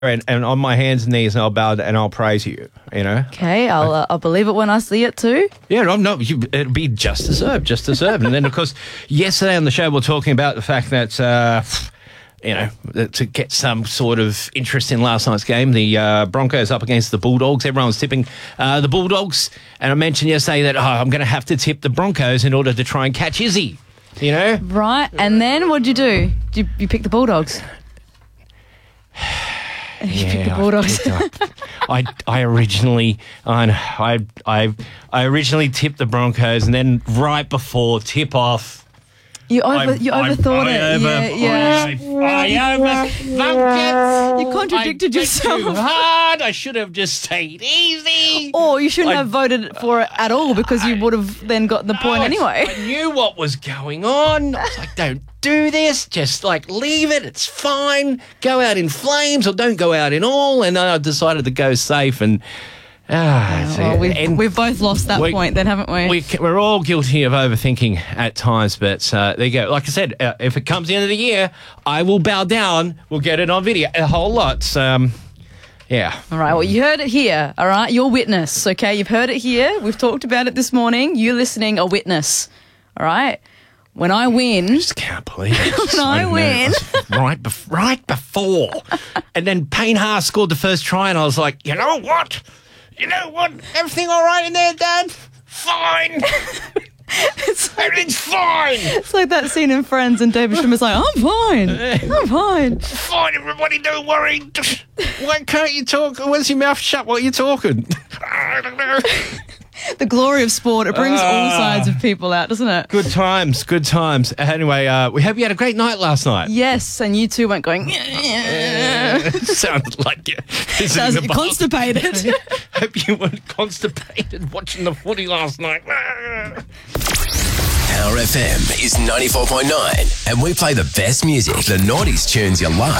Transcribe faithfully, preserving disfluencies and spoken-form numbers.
and, and on my hands and knees, and I'll bow and I'll praise you. You know. Okay, I'll uh, I'll believe it when I see it too. Yeah, no, no, you, it'll be just deserved, just deserved. And then, of course, yesterday on the show, we're talking about the fact that. Uh, You know, to get some sort of interest in last night's game, the uh, Broncos up against the Bulldogs. Everyone was tipping uh, the Bulldogs. And I mentioned yesterday that, oh, I'm going to have to tip the Broncos in order to try and catch Izzy, you know? Right, and then what'd you do? Did you, you pick the Bulldogs? You yeah, picked the Bulldogs. I, I, I originally, I, I, I, I originally tipped the Broncos, and then right before tip-off, You over, I, you overthought I, I it. over, yeah, yeah. I, I overthunk it. You contradicted I yourself. Too hard. I should have just stayed easy. Or you shouldn't I, have voted for it at all because you would have then gotten the point I, anyway. I knew what was going on. I was like, don't do this. Just like leave it. It's fine. Go out in flames or don't go out in all. And then I decided to go safe and. Ah, well, we've, and we've both lost that we, point then, haven't we? we? We're all guilty of overthinking at times, but uh, there you go. Like I said, uh, if it comes the end of the year, I will bow down. We'll get it on video. A whole lot. So, um, yeah. All right, well, you heard it here, all right? You're witness, okay? You've heard it here. We've talked about it this morning. You listening, a witness, all right? When I win... I just can't believe it. When so I win... right, bef- right before. And then Payne Haas scored the first try, and I was like, you know what? You know what? Everything all right in there, Dad? Fine. It's like, everything's fine. It's like that scene in Friends and David Schwimmer's like, I'm fine. I'm fine. Fine, everybody, don't worry. Why can't you talk? Where's your mouth shut while you're talking? I don't know. The glory of sport, it brings uh, all sides of people out, doesn't it? Good times, good times. Anyway, uh, we hope you had a great night last night. Yes, and you two went going... Sounded like you. Sounds like you're constipated. Hope you weren't constipated watching the footy last night. Power F M is ninety-four point nine, and we play the best music, the noughties tunes you love.